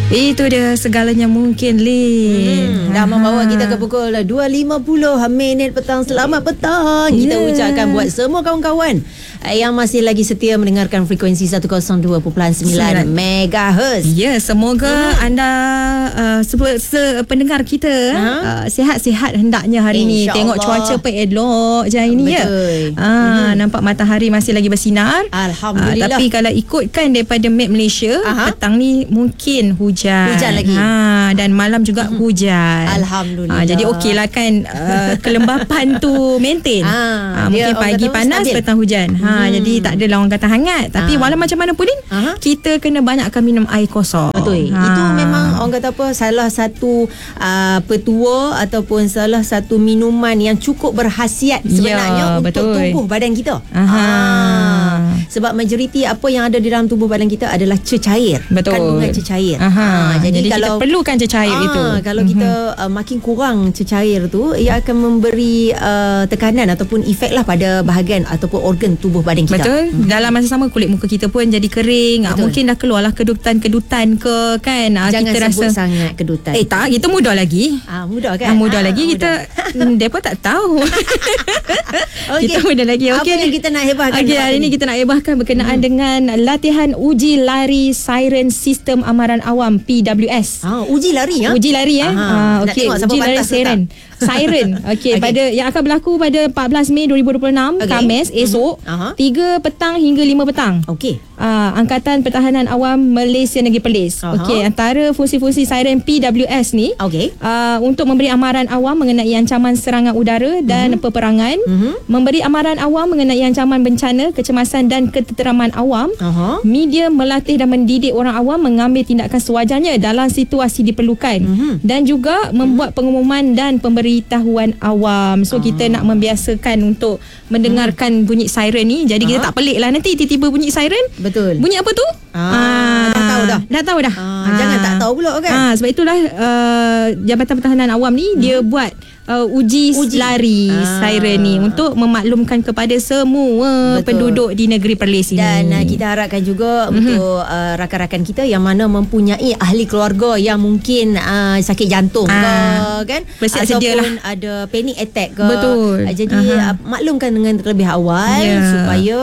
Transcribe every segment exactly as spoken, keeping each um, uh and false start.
Itu dia segalanya mungkin, Lin. Hmm, dah membawa kita ke pukul dua lima puluh minit petang. Selamat petang. Kita Yeah. ucapkan buat semua kawan-kawan yang masih lagi setia mendengarkan frekuensi seratus dua perpuluhan sembilan megahertz. Ya, semoga hmm. anda uh, se- se- pendengar kita Ha? uh, sihat-sihat hendaknya hari ni. InsyaAllah. Tengok cuaca pun elok je hari ni, ya. Betul. Ah, hmm. Nampak matahari masih lagi bersinar. Alhamdulillah. Uh, tapi kalau ikutkan daripada map Malaysia, Aha. petang ni mungkin hujan. Hujan lagi. Ha, dan malam juga hmm. hujan. Alhamdulillah. Ha, jadi okeylah kan uh, kelembapan tu maintain. Ha, Ha, dia mungkin orang pagi kata panas, stabil. petang hujan. Ha, Hmm. jadi tak adalah orang kata hangat. Tapi Ha. walau macam mana pun, Lin, Aha. kita kena banyakkan minum air kosong. Betul. Ha. Itu memang orang kata apa, salah satu uh, petua ataupun salah satu minuman yang cukup berkhasiat sebenarnya Ya, untuk betul. tubuh badan kita. Aha. Ah, sebab majoriti apa yang ada di dalam tubuh badan kita adalah cecair. Betul. Kandungan cecair. Aha. Ah, jadi, Jadi kalau kita perlukan cecair ah, itu. Kalau Mhm. kita uh, makin kurang cecair tu, ia akan memberi uh, tekanan ataupun efek lah pada bahagian ataupun organ tubuh badan kita. Betul. Dalam masa sama kulit muka kita pun jadi kering. Ah, Betul. mungkin dah keluarlah kedutan-kedutan ke kan. Ah, Jangan kita sebut rasa sangat kedutan. Eh tak, kita muda lagi. Ah, mudah kan? Ah, muda Ah, lagi kita depa tak tahu. Okey. Kita muda lagi. Apa Okey. yang kita nak hebahkan? Okey, hari ni kita nak hebahkan berkenaan hmm. dengan latihan uji lari siren sistem amaran awam P W S. Ah, uji lari ya? Uji lari eh. Aha. Ah, Nak okey, tengok siapa uji lari pantas ke siren. Siren. Okey, Okey. pada yang akan berlaku pada empat belas Mei dua ribu dua puluh enam, Okey. Khamis esok, Mhm. Aha. tiga petang hingga lima petang. Okey. Uh, Angkatan Pertahanan Awam Malaysia Negeri Perlis. Aha. Okey, antara fungsi-fungsi siren P W S ni Okey. uh, untuk memberi amaran awam mengenai ancaman serangan udara dan Mhm. peperangan, Mhm. memberi amaran awam mengenai ancaman bencana, kecemasan dan ketenteraman awam. Aha. Media melatih dan mendidik orang awam mengambil tindakan sewajarnya dalam situasi diperlukan, Mhm. dan juga membuat pengumuman dan pemberitahuan awam. So kita nak membiasakan untuk mendengarkan bunyi siren ni. Jadi kita Aha. tak pelik lah nanti tiba-tiba bunyi siren. Betul. Bunyi apa tu? Ah, dah tahu dah. Dah tahu dah. Ah, jangan tak tahu pula kan? Ah, sebab itulah uh, Jabatan Pertahanan Awam ni hmm. dia buat uh, uji, Uji. lari Ah. siren ni untuk memaklumkan kepada semua Betul. penduduk di negeri Perlis ini. Dan uh, kita harapkan juga mm-hmm. untuk uh, rakan-rakan kita yang mana mempunyai ahli keluarga yang mungkin uh, sakit jantung Ah. ke kan, Bersiap ataupun sedialah. ada panic attack ke. Betul. Uh, jadi uh, Aha. maklumkan dengan terlebih awal Ya. supaya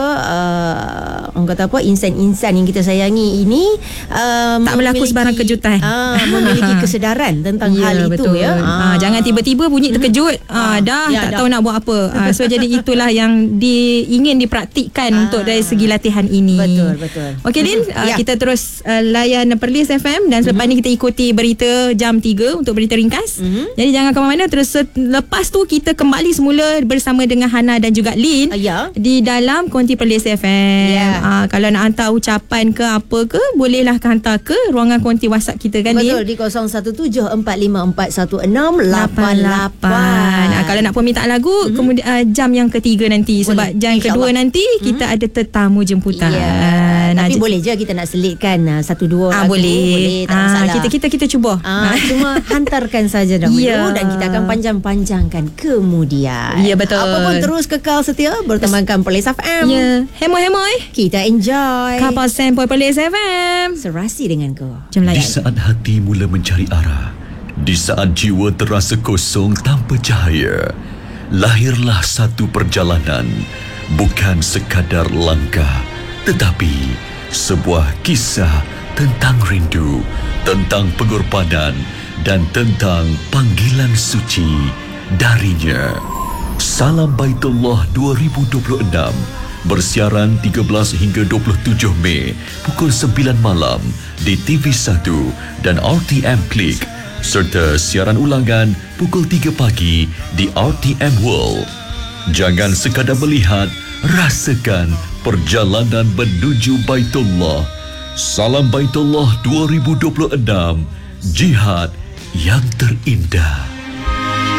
uh, orang kata apa, insan-insan yang kita sayangi ini uh, Tak berlaku sebarang kejutan. uh, memiliki kesedaran tentang Ya, hal itu betul. ya. Ah, jangan tiba-tiba bunyi terkejut. Ah, dah Ya, tak dah. tahu nak buat apa. Ah, so jadi itulah yang di, ingin dipraktikkan Ah. untuk dari segi latihan ini. Betul, betul. Okey Lin, Mhm. uh, Ya. kita terus uh, layan Perlis F M dan selepas ni kita ikuti berita jam tiga untuk berita ringkas. Mhm. Jadi jangan ke mana-mana, terus lepas tu kita kembali semula bersama dengan Hana dan juga Lin Ah, ya. di dalam Konti Perlis F M. Ya. Ah, kalau nak hantar ucapan ke apa ke, bolehlah hantar ke ruangan konti WhatsApp kita kan Lin. Betul, di kosong satu tujuh empat lima empat satu enam lapan lapan. Ah, kalau nak permintaan lagu mm-hmm. kemudian uh, jam yang ketiga nanti. Boleh. Sebab jam kedua InsyaAllah. nanti kita ada tetamu jemputan. Ya, Nah, tapi j- boleh je kita nak selitkan uh, satu dua Ah, lagu. boleh. Boleh, tak Ah, masalah. kita kita kita cuba. Ah, cuma hantarkan saja dahulu Ya. dan kita akan panjang-panjangkan kemudian. Ya, betul. Apa pun terus kekal setia bertemankan Perlis F M. Ya, hemo-hemo eh. Kita enjoy. Kapal Sempoi Perlis F M. Serasi dengan kau. Jom Di layan. saat hati mula mencari arah, di saat jiwa terasa kosong tanpa cahaya, lahirlah satu perjalanan, bukan sekadar langkah, tetapi sebuah kisah tentang rindu, tentang pengorbanan dan tentang panggilan suci darinya. Salam Baitullah dua ribu dua puluh enam bersiaran tiga belas hingga dua puluh tujuh Mei pukul sembilan malam di T V satu dan R T M Klik, serta siaran ulangan pukul tiga pagi di R T M World. Jangan sekadar melihat, rasakan perjalanan menuju Baitullah. Salam Baitullah dua ribu dua puluh enam, jihad yang terindah.